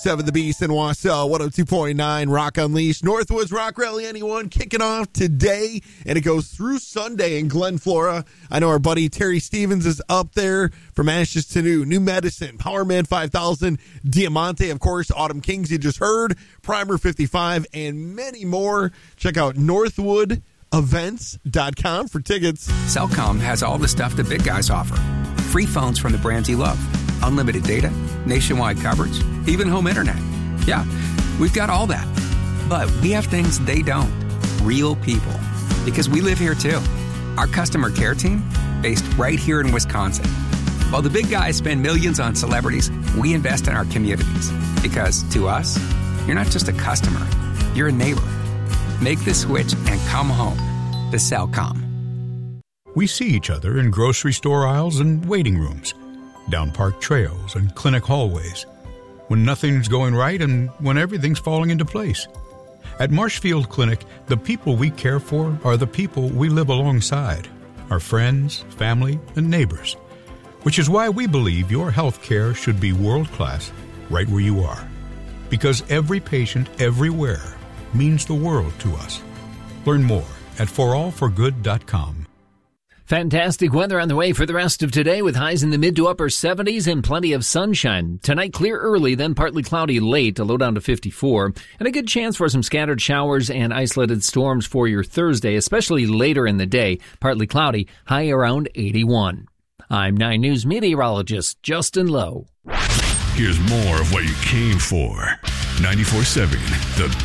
7 The Beast in Wausau, 102.9 Rock Unleashed. Northwoods Rock Rally Anyone kicking off today, and it goes through Sunday in Glen, Florida. I know our buddy Terry Stevens is up there from Ashes to New Medicine, Powerman 5000, Diamante, of course, Autumn Kings you just heard, Primer 55, and many more. Check out northwoodevents.com for tickets. Cellcom has all the stuff the big guys offer. Free phones from the brands you love. Unlimited data, nationwide coverage, even home internet. Yeah, we've got all that. But we have things they don't. Real people. Because we live here too. Our customer care team, based right here in Wisconsin. While the big guys spend millions on celebrities, we invest in our communities. Because to us, you're not just a customer, you're a neighbor. Make the switch and come home to Cellcom. We see each other in grocery store aisles and waiting rooms, down park trails and clinic hallways, when nothing's going right and when everything's falling into place. At Marshfield Clinic, the people we care for are the people we live alongside, our friends, family, and neighbors, which is why we believe your health care should be world-class right where you are. Because every patient everywhere means the world to us. Learn more at forallforgood.com. Fantastic weather on the way for the rest of today with highs in the mid to upper 70s and plenty of sunshine. Tonight, clear early, then partly cloudy late, a low down to 54. And a good chance for some scattered showers and isolated storms for your Thursday, especially later in the day. Partly cloudy, high around 81. I'm 9 News meteorologist Justin Lowe. Here's more of what you came for. 94.7 The